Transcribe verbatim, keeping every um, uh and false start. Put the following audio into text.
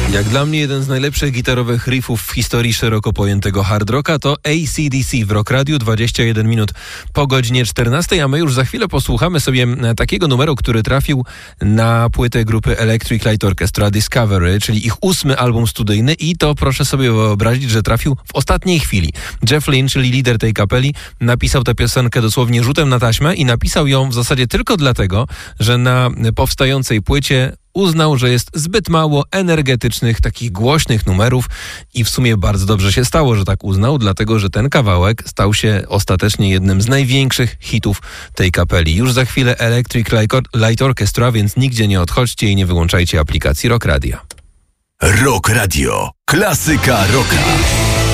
Jak dla mnie jeden z najlepszych gitarowych riffów w historii szeroko pojętego hard rocka to A C D C w Rock Radio, dwadzieścia jeden minut po godzinie czternastej, a my już za chwilę posłuchamy sobie takiego numeru, który trafił na płytę grupy Electric Light Orchestra Discovery, czyli ich ósmy album studyjny, i to proszę sobie wyobrazić, że trafił w ostatniej chwili. Jeff Lynne, czyli lider tej kapeli, napisał tę piosenkę dosłownie rzutem na taśmę i napisał ją w zasadzie tylko dlatego, że na powstającej płycie uznał, że jest zbyt mało energetycznych, takich głośnych numerów, i w sumie bardzo dobrze się stało, że tak uznał, dlatego że ten kawałek stał się ostatecznie jednym z największych hitów tej kapeli. Już za chwilę Electric Light Orchestra, więc nigdzie nie odchodźcie i nie wyłączajcie aplikacji Rock Radia. Rock Radio. Klasyka rocka.